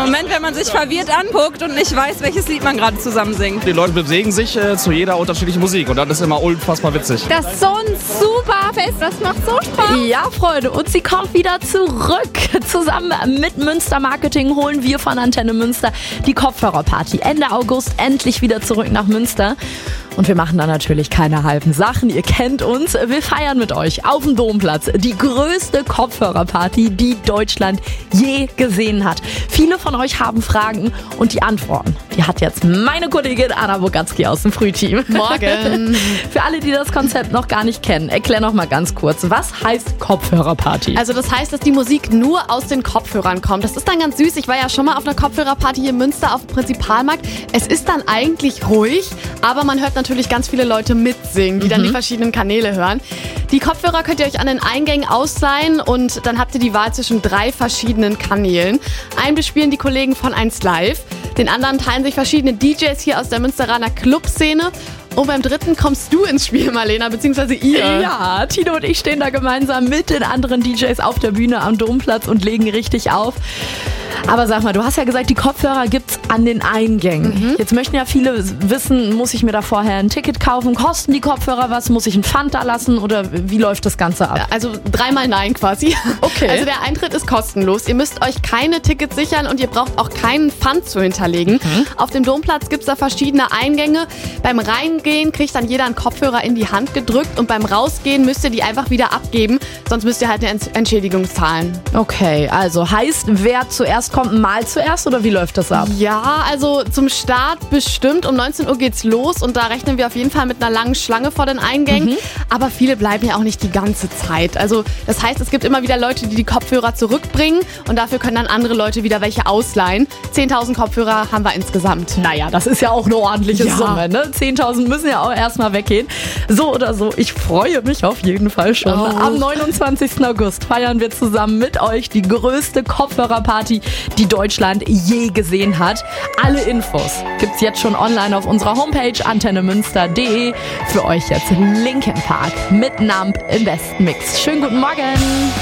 Moment, wenn man sich verwirrt anguckt und nicht weiß, welches Lied man gerade zusammen singt. Die Leute bewegen sich zu jeder unterschiedlichen Musik und das ist immer unfassbar witzig. Das ist so ein super Fest, das macht so Spaß. Ja, Freunde, und sie kommt wieder zurück. Zusammen mit Münster Marketing holen wir von Antenne Münster die Kopfhörerparty Ende August endlich wieder zurück nach Münster. Und wir machen da natürlich keine halben Sachen. Ihr kennt uns. Wir feiern mit euch auf dem Domplatz die größte Kopfhörerparty, die Deutschland je gesehen hat. Viele von euch haben Fragen und die Antworten, die hat jetzt meine Kollegin Anna Bogatski aus dem Frühteam. Morgen. Für alle, die das Konzept noch gar nicht kennen, erklär noch mal ganz kurz, was heißt Kopfhörerparty? Also das heißt, dass die Musik nur aus den Kopfhörern kommt. Das ist dann ganz süß. Ich war ja schon mal auf einer Kopfhörerparty hier in Münster auf dem Prinzipalmarkt. Es ist dann eigentlich ruhig, aber man hört natürlich ganz viele Leute mitsingen, die dann die verschiedenen Kanäle hören. Die Kopfhörer könnt ihr euch an den Eingängen ausleihen und dann habt ihr die Wahl zwischen 3 verschiedenen Kanälen. Einen bespielen die Kollegen von 1Live, den anderen teilen sich verschiedene DJs hier aus der Münsteraner Clubszene. Und beim dritten kommst du ins Spiel, Marlena, beziehungsweise ihr. Ja, Tino und ich stehen da gemeinsam mit den anderen DJs auf der Bühne am Domplatz und legen richtig auf. Aber sag mal, du hast ja gesagt, die Kopfhörer gibt's an den Eingängen. Jetzt möchten ja viele wissen, muss ich mir da vorher ein Ticket kaufen? Kosten die Kopfhörer was? Muss ich ein Pfand da lassen? Oder wie läuft das Ganze ab? Also 3-mal nein quasi. Okay. Also der Eintritt ist kostenlos. Ihr müsst euch keine Tickets sichern und ihr braucht auch keinen Pfand zu hinterlegen. Auf dem Domplatz gibt's da verschiedene Eingänge. Beim Reingehen kriegt dann jeder einen Kopfhörer in die Hand gedrückt und beim Rausgehen müsst ihr die einfach wieder abgeben. Sonst müsst ihr halt eine Entschädigung zahlen. Okay, also heißt, wer zuerst kommt, mal zuerst oder wie läuft das ab? Ja, also zum Start bestimmt. Um 19 Uhr geht's los und da rechnen wir auf jeden Fall mit einer langen Schlange vor den Eingängen. Aber viele bleiben ja auch nicht die ganze Zeit. Also das heißt, es gibt immer wieder Leute, die die Kopfhörer zurückbringen und dafür können dann andere Leute wieder welche ausleihen. 10.000 Kopfhörer haben wir insgesamt. Naja, das ist ja auch eine ordentliche Ja. Summe, ne? 10.000 müssen ja auch erstmal weggehen. So oder so, ich freue mich auf jeden Fall schon. Auch. Am 29. August feiern wir zusammen mit euch die größte Kopfhörerparty, die Deutschland je gesehen hat. Alle Infos gibt's jetzt schon online auf unserer Homepage antennemünster.de. Für euch jetzt Linkin Park mit Numb im besten Mix. Schönen guten Morgen.